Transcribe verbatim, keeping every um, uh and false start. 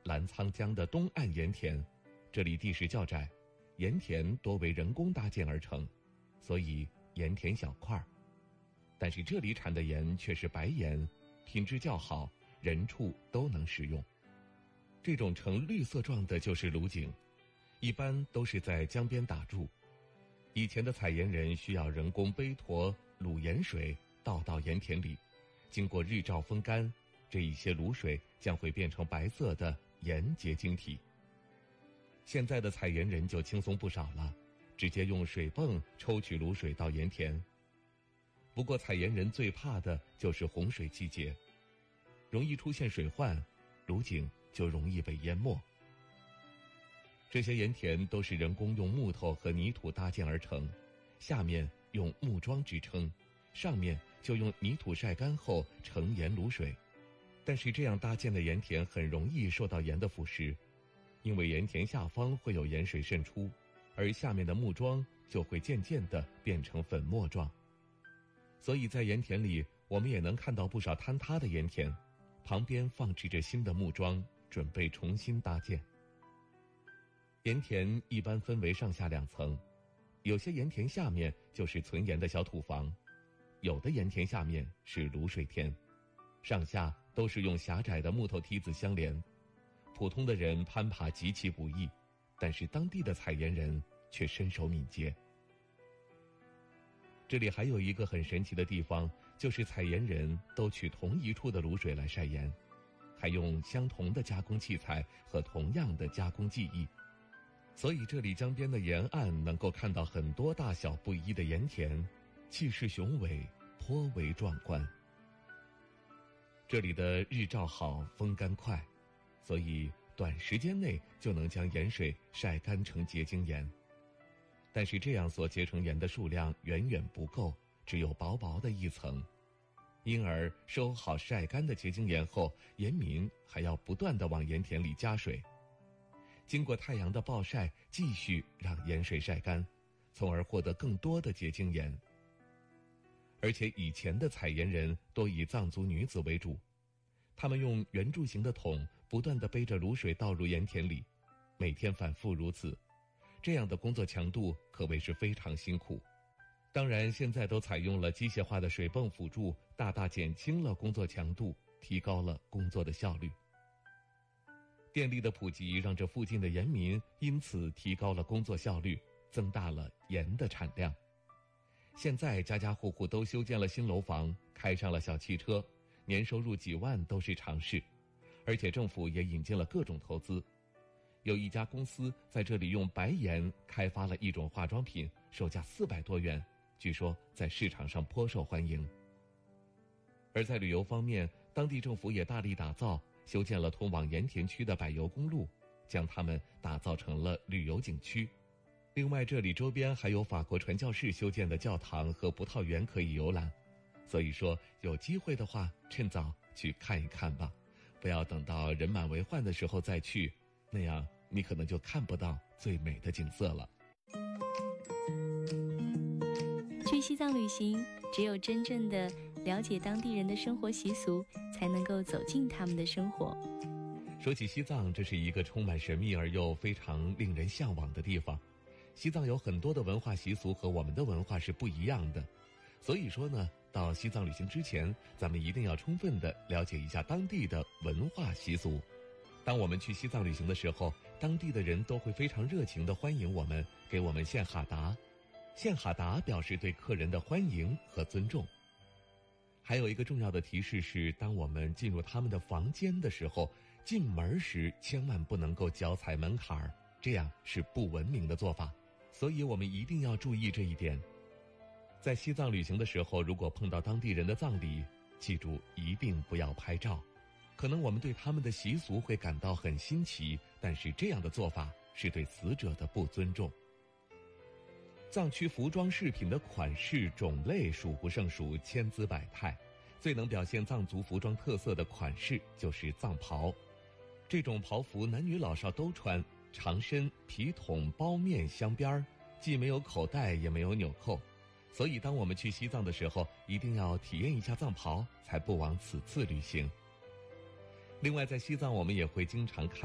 澜沧江的东岸盐田，这里地势较窄，盐田多为人工搭建而成，所以盐田小块。但是这里产的盐却是白盐，品质较好，人畜都能食用。这种呈绿色状的就是卤井，一般都是在江边打筑。以前的采盐人需要人工背驮卤盐水倒到盐田里，经过日照风干，这一些卤水将会变成白色的盐结晶体。现在的采盐人就轻松不少了，直接用水泵抽取卤水到盐田。不过采盐人最怕的就是洪水季节，容易出现水患，卤井就容易被淹没。这些盐田都是人工用木头和泥土搭建而成，下面用木桩支撑，上面就用泥土晒干后盛盐卤水。但是这样搭建的盐田很容易受到盐的腐蚀，因为盐田下方会有盐水渗出，而下面的木桩就会渐渐地变成粉末状。所以在盐田里，我们也能看到不少坍塌的盐田，旁边放置着新的木桩，准备重新搭建。盐田一般分为上下两层，有些盐田下面就是存盐的小土房，有的盐田下面是卤水田，上下都是用狭窄的木头梯子相连，普通的人攀爬极其不易，但是当地的采盐人却身手敏捷。这里还有一个很神奇的地方，就是采盐人都取同一处的卤水来晒盐，还用相同的加工器材和同样的加工技艺，所以这里江边的沿岸能够看到很多大小不一的盐田，气势雄伟，颇为壮观。这里的日照好，风干快，所以短时间内就能将盐水晒干成结晶盐。但是这样所结成盐的数量远远不够，只有薄薄的一层，因而收好晒干的结晶盐后，盐民还要不断地往盐田里加水，经过太阳的暴晒，继续让盐水晒干，从而获得更多的结晶盐。而且以前的采盐人多以藏族女子为主，他们用圆柱形的桶不断地背着卤水倒入盐田里，每天反复如此，这样的工作强度可谓是非常辛苦。当然现在都采用了机械化的水泵辅助，大大减轻了工作强度，提高了工作的效率。电力的普及让这附近的盐民因此提高了工作效率，增大了盐的产量。现在家家户户都修建了新楼房，开上了小汽车，年收入几万都是常事，而且政府也引进了各种投资。有一家公司在这里用白盐开发了一种化妆品，售价四百多元，据说在市场上颇受欢迎。而在旅游方面，当地政府也大力打造，修建了通往盐田区的柏油公路，将它们打造成了旅游景区。另外这里周边还有法国传教士修建的教堂和葡萄园可以游览，所以说有机会的话趁早去看一看吧，不要等到人满为患的时候再去，那样你可能就看不到最美的景色了。 去西藏旅行，只有真正的了解当地人的生活习俗，才能够走进他们的生活。 说起西藏，这是一个充满神秘而又非常令人向往的地方。西藏有很多的文化习俗和我们的文化是不一样的，所以说呢，到西藏旅行之前，咱们一定要充分的了解一下当地的文化习俗。当我们去西藏旅行的时候，当地的人都会非常热情地欢迎我们，给我们献哈达。献哈达表示对客人的欢迎和尊重。还有一个重要的提示是，当我们进入他们的房间的时候，进门时千万不能够脚踩门槛儿，这样是不文明的做法，所以我们一定要注意这一点。在西藏旅行的时候，如果碰到当地人的葬礼，记住一定不要拍照。可能我们对他们的习俗会感到很新奇，但是这样的做法是对死者的不尊重。藏区服装饰品的款式种类数不胜数，千姿百态。最能表现藏族服装特色的款式就是藏袍。这种袍服男女老少都穿，长身皮筒包面镶边儿，既没有口袋也没有纽扣。所以当我们去西藏的时候，一定要体验一下藏袍，才不枉此次旅行。另外在西藏我们也会经常看